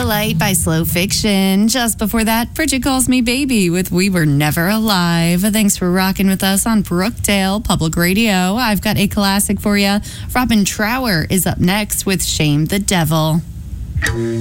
a Light by Slow Fiction. Just before that, Bridget Calls Me Baby with We Were Never Alive. Thanks for rocking with us on Brookdale Public Radio. I've got a classic for you. Robin Trower is up next with Shame the Devil.